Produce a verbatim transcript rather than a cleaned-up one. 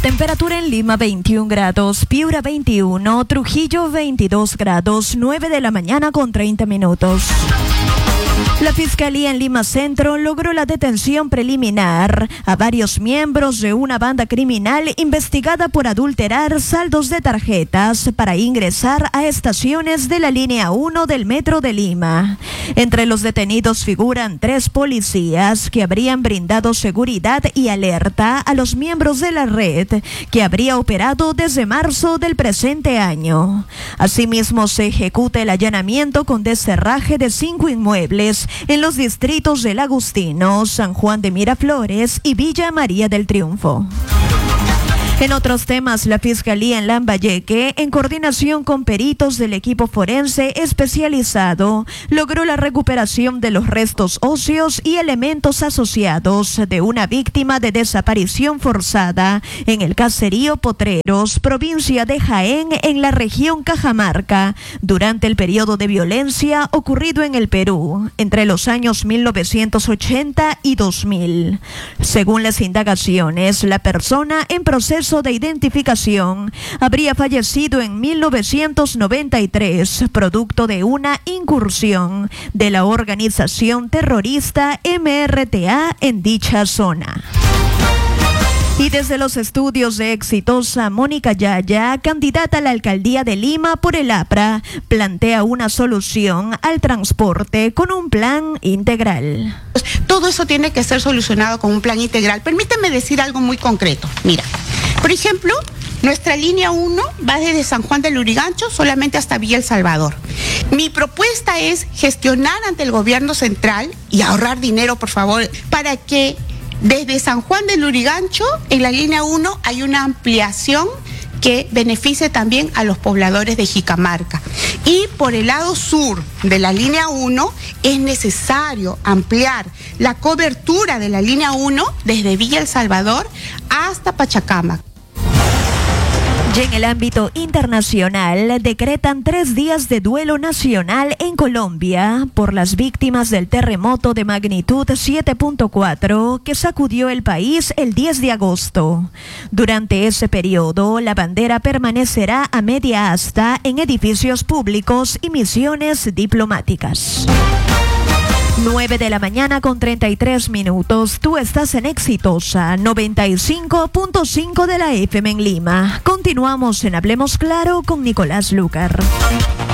Temperatura en Lima veintiún grados, Piura veintiuno, Trujillo veintidós grados, nueve de la mañana con treinta minutos. La Fiscalía en Lima Centro logró la detención preliminar a varios miembros de una banda criminal investigada por adulterar saldos de tarjetas para ingresar a estaciones de la línea uno del Metro de Lima. Entre los detenidos figuran tres policías que habrían brindado seguridad y alerta a los miembros de la red, que habría operado desde marzo del presente año. Asimismo, se ejecuta el allanamiento con descerraje de cinco inmuebles en los distritos del Agustino, San Juan de Miraflores y Villa María del Triunfo. En otros temas, la Fiscalía en Lambayeque, en coordinación con peritos del equipo forense especializado, logró la recuperación de los restos óseos y elementos asociados de una víctima de desaparición forzada en el caserío Potreros, provincia de Jaén, en la región Cajamarca, durante el periodo de violencia ocurrido en el Perú, entre los años mil novecientos ochenta y dos mil. Según las indagaciones, la persona en proceso de identificación habría fallecido en mil novecientos noventa y tres, producto de una incursión de la organización terrorista M R T A en dicha zona. Y desde los estudios de Exitosa, Mónica Yaya, candidata a la alcaldía de Lima por el A P R A, plantea una solución al transporte con un plan integral. Todo eso tiene que ser solucionado con un plan integral. Permíteme decir algo muy concreto. Mira, por ejemplo, nuestra línea uno va desde San Juan del Lurigancho solamente hasta Villa El Salvador. Mi propuesta es gestionar ante el gobierno central y ahorrar dinero, por favor, para que desde San Juan del Lurigancho, en la línea uno, hay una ampliación que beneficie también a los pobladores de Jicamarca. Y por el lado sur de la línea uno es necesario ampliar la cobertura de la línea uno desde Villa El Salvador hasta Pachacamac. Y en el ámbito internacional, decretan tres días de duelo nacional en Colombia por las víctimas del terremoto de magnitud siete punto cuatro que sacudió el país el diez de agosto. Durante ese periodo, la bandera permanecerá a media asta en edificios públicos y misiones diplomáticas. nueve de la mañana con treinta y tres minutos. Tú estás en Exitosa noventa y cinco punto cinco de la F M en Lima. Continuamos en Hablemos Claro con Nicolás Lucar.